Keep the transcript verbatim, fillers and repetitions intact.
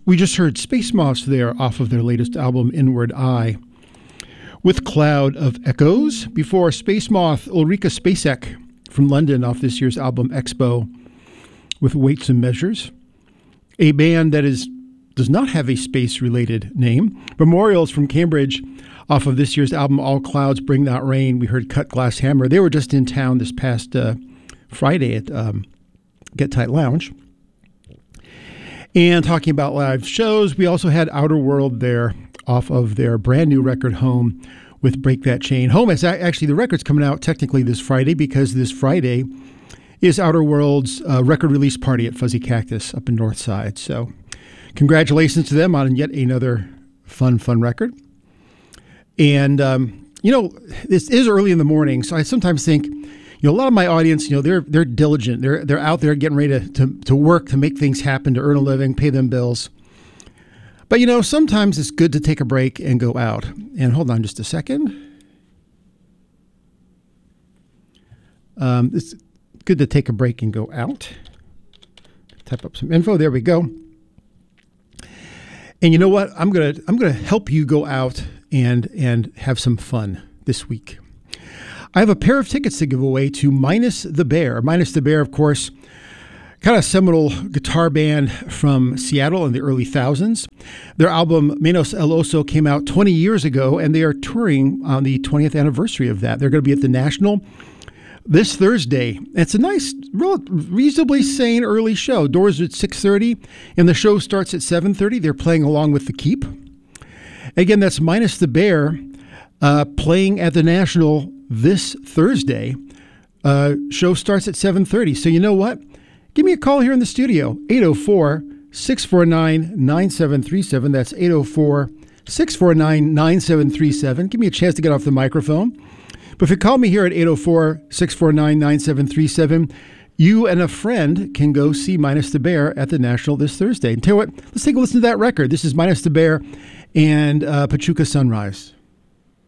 We just heard Space Moths there off of their latest album, Inward Eye. With Cloud of Echoes, before Space Moth, Ulrika Spacek from London off this year's album Expo with Weights and Measures. A band that is does not have a space-related name. Memorials from Cambridge off of this year's album All Clouds Bring That Rain. We heard Cut Glass Hammer. They were just in town this past uh, Friday at um, Get Tight Lounge. And talking about live shows, we also had Outer World there off of their brand new record Home with Break That Chain. Home is actually, the record's coming out technically this Friday because this Friday is Outer World's uh, record release party at Fuzzy Cactus up in Northside. So congratulations to them on yet another fun, fun record. And, um, you know, this is early in the morning, so I sometimes think, you know, a lot of my audience, you know, they're they're diligent. They're they're out there getting ready to, to, to work, to make things happen, to earn a living, pay them bills. But, you know, sometimes it's good to take a break and go out. And hold on just a second. Um, it's good to take a break and go out. Type up some info. There we go. And you know what? I'm gonna I'm gonna help you go out and and have some fun this week. I have a pair of tickets to give away to Minus the Bear. Minus the Bear, of course, kind of seminal guitar band from Seattle in the early thousands. Their album Menos El Oso came out twenty years ago, and they are touring on the twentieth anniversary of that. They're going to be at the National this Thursday. It's a nice, reasonably sane early show. Doors are at six thirty, and the show starts at seven thirty. They're playing along with The Keep. Again, that's Minus the Bear uh, playing at the National this Thursday. Uh, show starts at seven thirty. So you know what? Give me a call here in the studio, eight oh four, six four nine, nine seven three seven. That's eight oh four, six four nine, nine seven three seven. Give me a chance to get off the microphone. But if you call me here at eight oh four, six four nine, nine seven three seven, you and a friend can go see Minus the Bear at the National this Thursday. And tell you what, let's take a listen to that record. This is Minus the Bear and uh, Pachuca Sunrise.